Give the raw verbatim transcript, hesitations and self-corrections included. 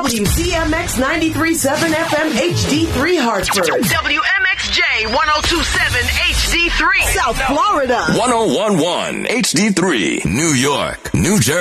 W C M X ninety-three point seven F M H D three Hartford. W M X J one oh two point seven H D three. South Florida. one oh one point one H D three. New York, New Jersey.